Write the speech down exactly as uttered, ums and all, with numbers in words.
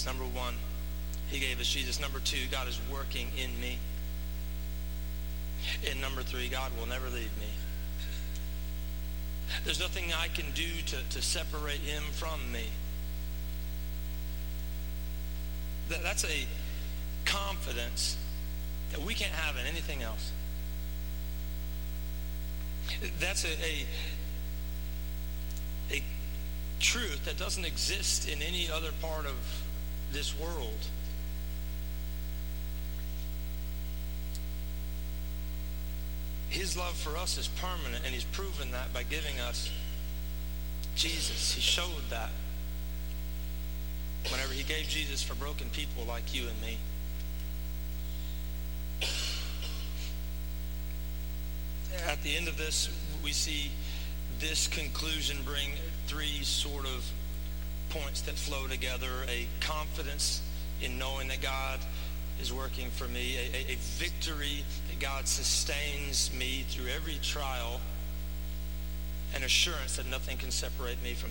things. Number one, he gave us Jesus. Number two, God is working in me. And number three, God will never leave me. There's nothing I can do to, to separate him from me. That, that's a confidence that we can't have in anything else. That's a, a, a truth that doesn't exist in any other part of this world. His love for us is permanent, and he's proven that by giving us Jesus. He showed that whenever he gave Jesus for broken people like you and me. At the end of this, we see this conclusion bring three sort of points that flow together. A confidence in knowing that God is working for me. A, a, a victory that God sustains me through every trial. An assurance that nothing can separate me from